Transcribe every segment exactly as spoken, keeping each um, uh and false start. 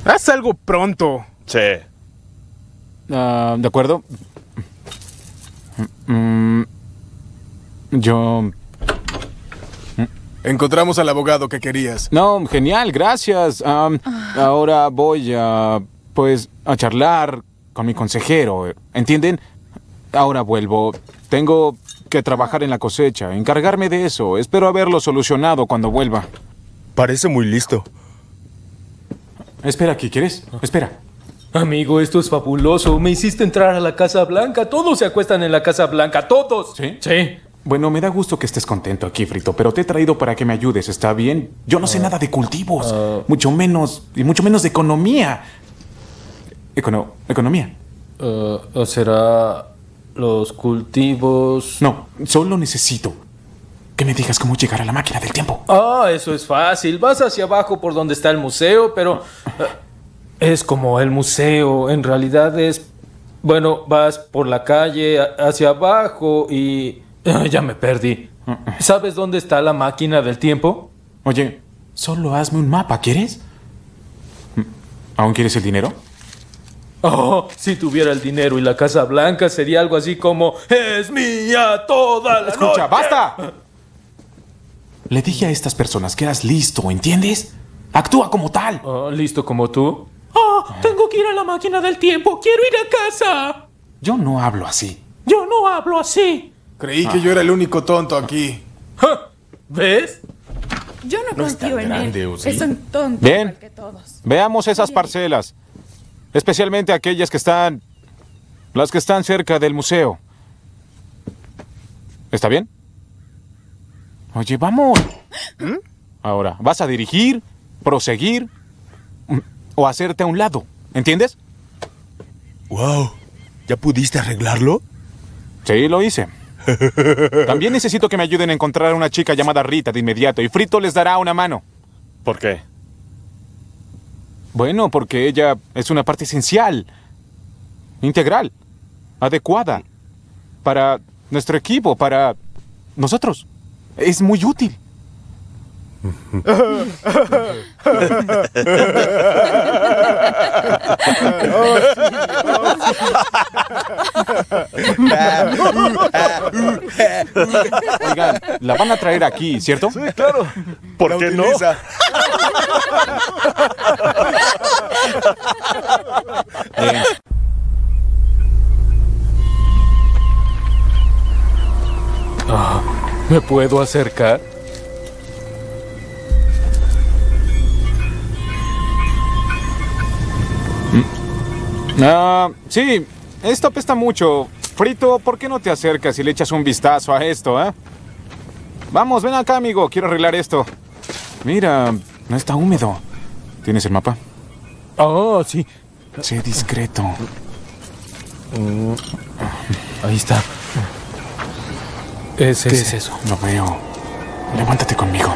Haz algo pronto. Sí. Uh, ¿De acuerdo? Mm, yo... Encontramos al abogado que querías. No, genial, gracias. Um, ahora voy a, pues, a charlar con mi consejero, ¿entienden? Ahora vuelvo. Tengo que trabajar en la cosecha, encargarme de eso. Espero haberlo solucionado cuando vuelva. Parece muy listo. Espera aquí, ¿quieres? Espera. Amigo, esto es fabuloso. Me hiciste entrar a la Casa Blanca. Todos se acuestan en la Casa Blanca. ¡Todos! ¿Sí? Sí. Bueno, me da gusto que estés contento aquí, Frito, pero te he traído para que me ayudes, ¿está bien? Yo no sé uh, nada de cultivos, uh, mucho menos, y mucho menos de economía. Econo ¿Economía? Uh, ¿Será los cultivos? No, solo necesito que me digas cómo llegar a la máquina del tiempo. Ah, eso es fácil. Vas hacia abajo por donde está el museo, pero uh, es como el museo. En realidad es... Bueno, vas por la calle hacia abajo y... Ya me perdí. ¿Sabes dónde está la máquina del tiempo? Oye, solo hazme un mapa, ¿quieres? ¿Aún quieres el dinero? Oh, si tuviera el dinero y la Casa Blanca sería algo así como ¡es mía toda la Escucha, noche! ¡basta! Le dije a estas personas que eras listo, ¿entiendes? Actúa como tal. Oh, ¿listo como tú? ¡Oh, tengo que ir a la máquina del tiempo! ¡Quiero ir a casa! Yo no hablo así. Yo no hablo así. Creí que yo era el único tonto aquí. ¿Ves? Yo no, No confío es en tan grande, él. ¿o sí? Es un tonto Bien. igual que todos. Veamos esas parcelas. Especialmente aquellas que están... Las que están cerca del museo. ¿Está bien? Oye, vamos. ¿Mm? Ahora, ¿vas a dirigir, proseguir o hacerte a un lado? ¿Entiendes? Wow. ¿Ya pudiste arreglarlo? Sí, lo hice. También necesito que me ayuden a encontrar a una chica llamada Rita de inmediato y Frito les dará una mano. ¿Por qué? Bueno, porque ella es una parte esencial, integral, adecuada para nuestro equipo, para nosotros. Es muy útil. Oigan, la van a traer aquí, ¿cierto? Sí, claro. ¿Por La qué utiliza. no? Bien. Ah, ¿me puedo acercar? Ah, sí, esto apesta mucho. Frito, ¿por qué no te acercas y le echas un vistazo a esto, eh? Vamos, ven acá, amigo. Quiero arreglar esto. Mira, no está húmedo. ¿Tienes el mapa? Oh, sí. Sé discreto. Uh, ahí está. ¿Es, ¿Qué es, es eso? Lo veo. Levántate conmigo.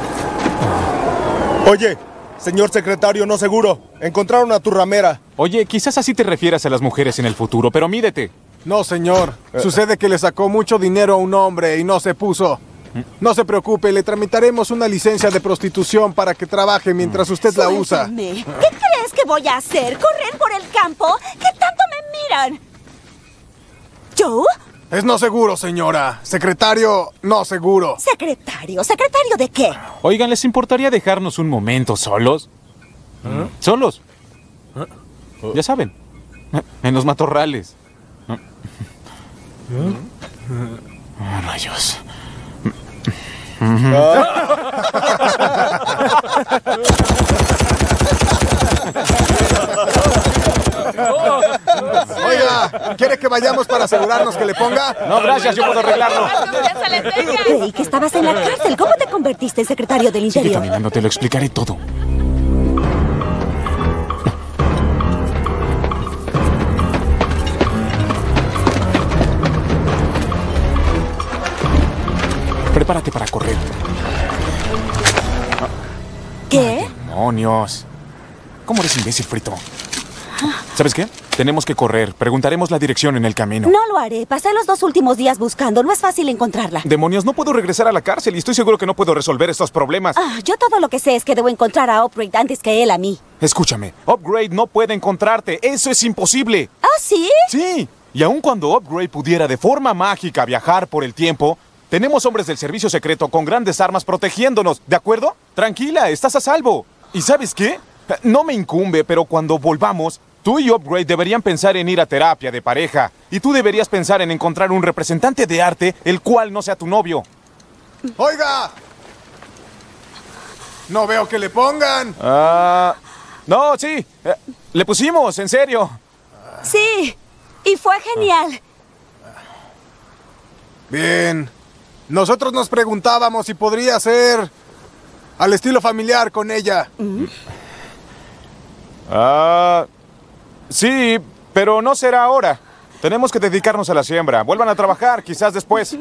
Oye, señor secretario no seguro. Encontraron a tu ramera. Oye, quizás así te refieras a las mujeres en el futuro, pero mídete. No, señor. Sucede que le sacó mucho dinero a un hombre y no se puso. No se preocupe, le tramitaremos una licencia de prostitución para que trabaje mientras usted la usa. Suéltame. ¿Qué crees que voy a hacer? ¿Correr por el campo? ¿Qué tanto me miran? ¿Joe? Es no seguro, señora. Secretario, no seguro. Secretario, ¿secretario de qué? Oigan, ¿les importaría dejarnos un momento solos? ¿Eh? ¿Solos? ¿Eh? Ya saben, en los matorrales. ¿Eh? Oh, rayos. Oiga, ¿quiere que vayamos para asegurarnos que le ponga? No, gracias, yo puedo arreglarlo. Creí que estabas en la cárcel. ¿Cómo te convertiste en secretario del Sigue Interior? caminando, te lo explicaré todo. Prepárate para correr. ¿Qué? ¡Demonios! ¿Cómo eres imbécil, Frito? ¿Sabes qué? Tenemos que correr. Preguntaremos la dirección en el camino. No lo haré. Pasé los dos últimos días buscando. No es fácil encontrarla. ¡Demonios! No puedo regresar a la cárcel y estoy seguro que no puedo resolver estos problemas. Ah, yo todo lo que sé es que debo encontrar a Oprah antes que él a mí. Escúchame, Upgrade no puede encontrarte. Eso es imposible. ¿Ah, sí? Sí, y aun cuando Upgrade pudiera de forma mágica viajar por el tiempo, tenemos hombres del servicio secreto con grandes armas protegiéndonos, ¿de acuerdo? Tranquila, estás a salvo. ¿Y sabes qué? No me incumbe, pero cuando volvamos, tú y Upgrade deberían pensar en ir a terapia de pareja. Y tú deberías pensar en encontrar un representante de arte el cual no sea tu novio. ¡Oiga! No veo que le pongan. Ah... no, sí. Eh, le pusimos, en serio. Sí, y fue genial. Bien. Nosotros nos preguntábamos si podría ser al estilo familiar con ella. Ah... sí, pero no será ahora. Tenemos que dedicarnos a la siembra. Vuelvan a trabajar, quizás después.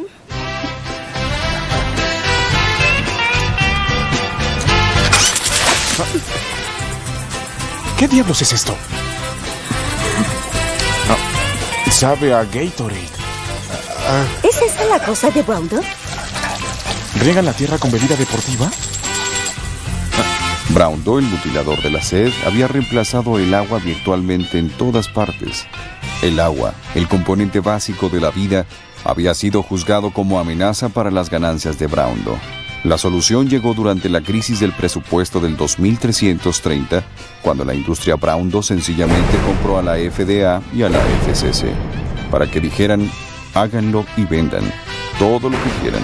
¿Qué diablos es esto? No, sabe a Gatorade. ¿Es esa la cosa de Browndo? ¿Riegan la tierra con bebida deportiva? Browndo, el mutilador de la sed, había reemplazado el agua virtualmente en todas partes. El agua, el componente básico de la vida, había sido juzgado como amenaza para las ganancias de Browndo. La solución llegó durante la crisis del presupuesto del dos mil trescientos treinta, cuando la industria Browndo sencillamente compró a la F D A y a la F C C, para que dijeran, háganlo y vendan todo lo que quieran.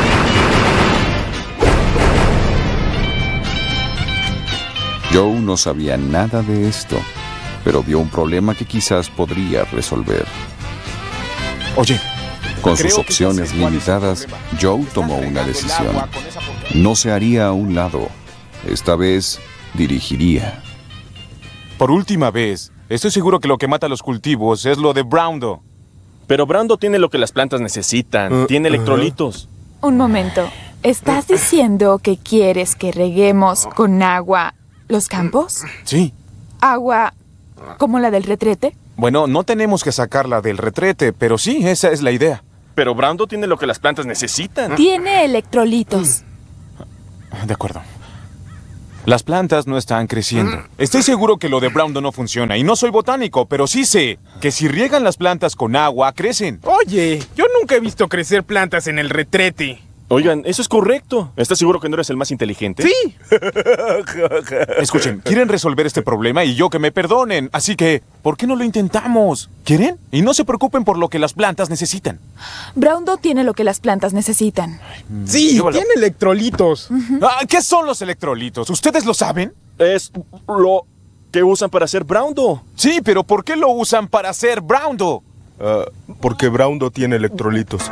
Joe no sabía nada de esto, pero vio un problema que quizás podría resolver. Oye, con sus opciones limitadas, Joe tomó una decisión. No se haría a un lado. Esta vez, dirigiría. por última vez, estoy seguro que lo que mata a los cultivos es lo de Browndo. Pero Browndo tiene lo que las plantas necesitan. Uh, tiene electrolitos. Un momento. ¿Estás diciendo que quieres que reguemos con agua los campos? Sí. ¿Agua como la del retrete? Bueno, no tenemos que sacarla del retrete, pero sí, esa es la idea. Pero Browndo tiene lo que las plantas necesitan. Tiene electrolitos. De acuerdo. Las plantas no están creciendo. Estoy seguro que lo de Browndo no funciona. Y no soy botánico, pero sí sé que si riegan las plantas con agua, crecen. Oye, yo nunca he visto crecer plantas en el retrete. Oigan, eso es correcto. ¿Estás seguro que no eres el más inteligente? Sí. Escuchen, quieren resolver este problema y yo que me perdonen. Así que, ¿por qué no lo intentamos? ¿Quieren? Y no se preocupen por lo que las plantas necesitan. Browndo tiene lo que las plantas necesitan. Sí, Llévalo. tiene electrolitos. Ah, ¿qué son los electrolitos? ¿Ustedes lo saben? Es lo que usan para hacer Browndo. Sí, pero ¿por qué lo usan para hacer Browndo? Uh, porque Browndo tiene electrolitos.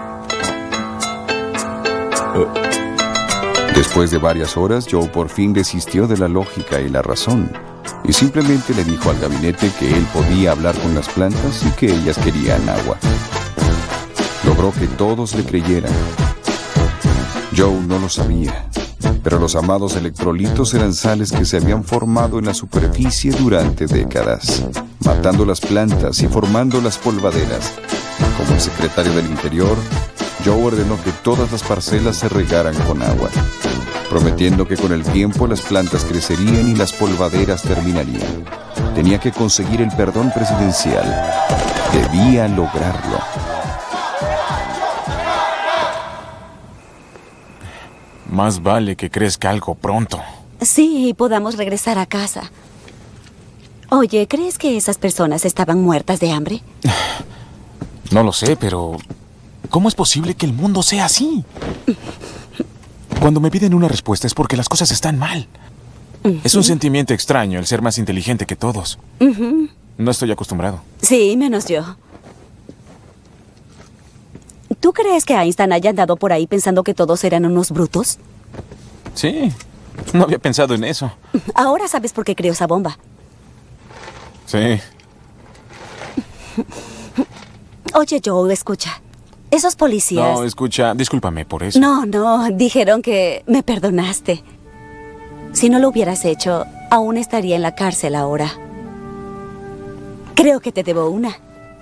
Después de varias horas, Joe por fin desistió de la lógica y la razón, y simplemente le dijo al gabinete que él podía hablar con las plantas y que ellas querían agua. Logró que todos le creyeran. Joe no lo sabía, pero los amados electrolitos eran sales que se habían formado en la superficie durante décadas, matando las plantas y formando las polvaderas. Como el secretario del Interior, Joe ordenó que todas las parcelas se regaran con agua, prometiendo que con el tiempo las plantas crecerían y las polvaderas terminarían. Tenía que conseguir el perdón presidencial. Debía lograrlo. Más vale que crezca algo pronto. Sí, y podamos regresar a casa. Oye, ¿crees que esas personas estaban muertas de hambre? No lo sé, pero ¿cómo es posible que el mundo sea así? Cuando me piden una respuesta es porque las cosas están mal. Es un sentimiento extraño el ser más inteligente que todos. Uh-huh. No estoy acostumbrado. Sí, menos yo. ¿Tú crees que Einstein haya andado por ahí pensando que todos eran unos brutos? Sí, no había pensado en eso. Ahora sabes por qué creó esa bomba. Sí. Oye, Joe, escucha. Esos policías... No, escucha, discúlpame por eso. No, no, dijeron que me perdonaste. Si no lo hubieras hecho, aún estaría en la cárcel ahora. Creo que te debo una.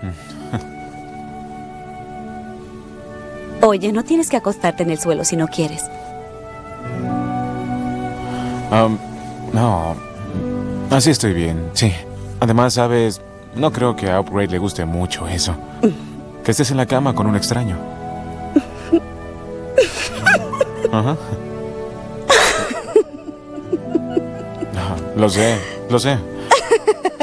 Oye, no tienes que acostarte en el suelo si no quieres. Um, no, Así estoy bien, sí. Además, sabes, no creo que a Upgrade le guste mucho eso. Que estés en la cama con un extraño. Ajá. Lo sé, lo sé.